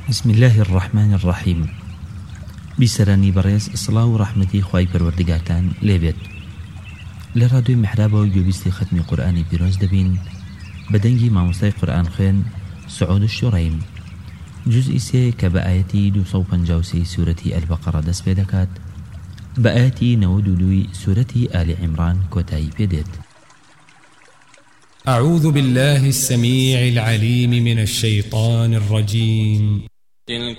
بسم الله الرحمن الرحيم. بسراني بريز صلاة ورحمتي خواهي پروردگارتان ليبت لرادوی محراب و گوبیستی ختمی قرآنی پیروز دبین بدنگی ماموستای قرآن خوین سعود الشريم جزء سي كبآياتي 253 سورة البقرة دس بيدكات بآياتي نودولوي سورة آل عمران كوتاي بيدت. أعوذ بالله السميع العليم من الشيطان الرجيم. تلك